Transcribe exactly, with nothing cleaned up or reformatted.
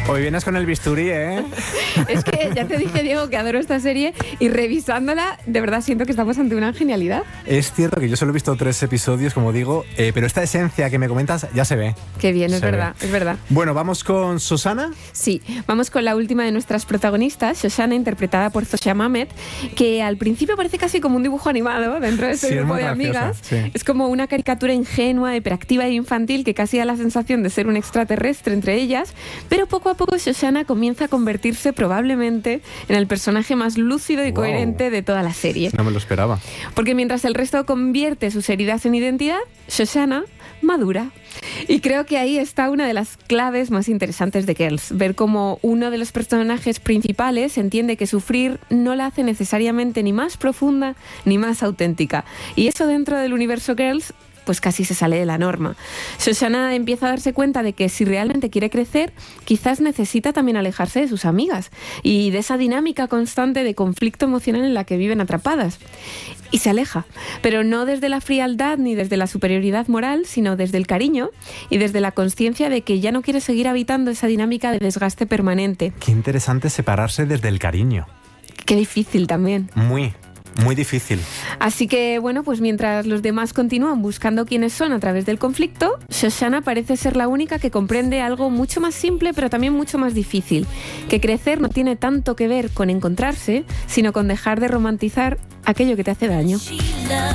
Hoy vienes con el bisturí, ¿eh? Es que ya te dije, Diego, que adoro esta serie y revisándola, de verdad siento que estamos ante una genialidad. Es cierto que yo solo he visto tres episodios, como digo, eh, pero esta esencia que me comentas ya se ve. Qué bien, es Se verdad, ve. es verdad. Bueno, vamos con Susana. Sí, vamos con la última de nuestras protagonistas, Shoshana, interpretada por Zosia Mamet, que al principio parece casi como un dibujo animado dentro de ese Sí, es grupo muy de graciosa, amigas. sí. Es como una caricatura ingenua, hiperactiva e infantil que casi da la sensación de ser un extraterrestre entre ellas, pero poco a poco Shoshana comienza a convertirse probablemente en el personaje más lúcido y Wow. coherente de toda la serie. No me lo esperaba. Porque mientras el resto convierte sus heridas en identidad, Shoshana madura. Y creo que ahí está una de las claves más interesantes de Girls. Ver cómo uno de los personajes principales entiende que sufrir no la hace necesariamente ni más profunda ni más auténtica. Y eso dentro del universo Girls pues casi se sale de la norma. Shoshana empieza a darse cuenta de que si realmente quiere crecer, quizás necesita también alejarse de sus amigas y de esa dinámica constante de conflicto emocional en la que viven atrapadas. Y se aleja, pero no desde la frialdad ni desde la superioridad moral, sino desde el cariño y desde la consciencia de que ya no quiere seguir habitando esa dinámica de desgaste permanente. Qué interesante separarse desde el cariño. Qué difícil también. Muy, muy difícil. Así que, bueno, pues mientras los demás continúan buscando quiénes son a través del conflicto, Shoshana parece ser la única que comprende algo mucho más simple, pero también mucho más difícil. Que crecer no tiene tanto que ver con encontrarse, sino con dejar de romantizar aquello que te hace daño.